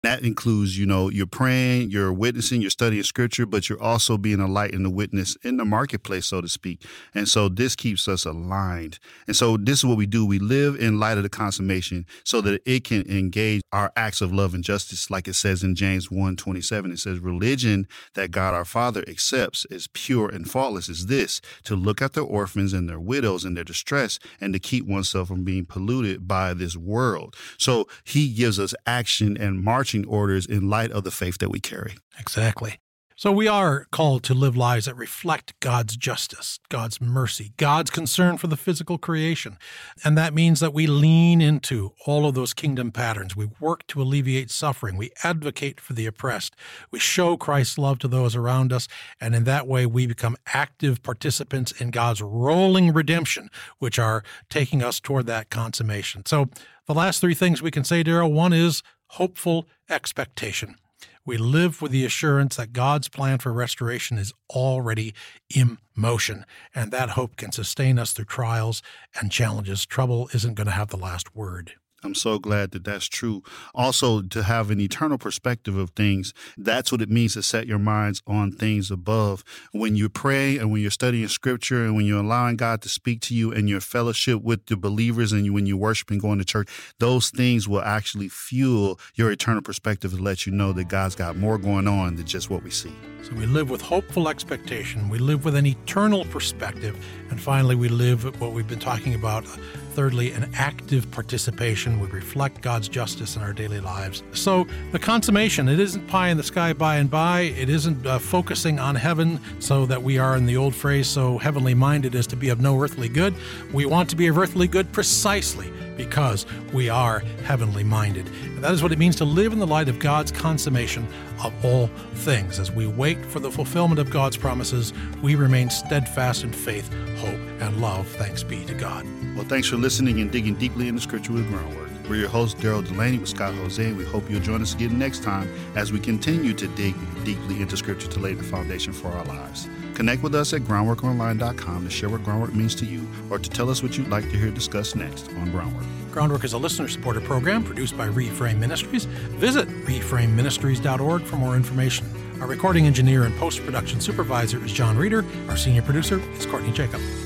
That includes, you're praying, you're witnessing, you're studying scripture, but you're also being a light and a witness in the marketplace, so to speak. And so this keeps us aligned. And so this is what we do. We live in light of the consummation so that it can engage our acts of love and justice. Like it says in James 1:27, it says, religion that God our Father accepts as pure and faultless is this, to look after orphans and their widows in their distress and to keep oneself from being polluted by this world. So he gives us action and marching orders in light of the faith that we carry. Exactly. So we are called to live lives that reflect God's justice, God's mercy, God's concern for the physical creation. And that means that we lean into all of those kingdom patterns. We work to alleviate suffering. We advocate for the oppressed. We show Christ's love to those around us. And in that way, we become active participants in God's rolling redemption, which are taking us toward that consummation. So the last three things we can say, Daryl, one is hopeful expectation. We live with the assurance that God's plan for restoration is already in motion, and that hope can sustain us through trials and challenges. Trouble isn't going to have the last word. I'm so glad that that's true. Also, to have an eternal perspective of things, that's what it means to set your minds on things above. When you pray and when you're studying scripture and when you're allowing God to speak to you and your fellowship with the believers and when you worship and going to church, those things will actually fuel your eternal perspective and let you know that God's got more going on than just what we see. So we live with hopeful expectation. We live with an eternal perspective. And finally, we live what we've been talking about. Thirdly, an active participation. We reflect God's justice in our daily lives. So the consummation, it isn't pie in the sky by and by. It isn't focusing on heaven so that we are, in the old phrase, so heavenly minded as to be of no earthly good. We want to be of earthly good precisely because we are heavenly minded. And that is what it means to live in the light of God's consummation of all things. As we wait for the fulfillment of God's promises, we remain steadfast in faith, hope, and love. Thanks be to God. Well, thanks for listening and digging deeply into Scripture with Groundwork. We're your host, Daryl Delaney with Scott Jose, and we hope you'll join us again next time as we continue to dig deeply into Scripture to lay the foundation for our lives. Connect with us at groundworkonline.com to share what Groundwork means to you or to tell us what you'd like to hear discussed next on Groundwork. Groundwork is a listener-supported program produced by Reframe Ministries. Visit reframeministries.org for more information. Our recording engineer and post-production supervisor is John Reeder. Our senior producer is Courtney Jacob.